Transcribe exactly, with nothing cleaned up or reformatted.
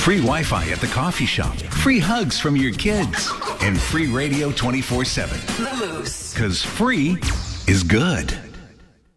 Free Wi-Fi at the coffee shop. Free hugs from your kids. And free radio twenty-four seven. The Moose. Because free is good.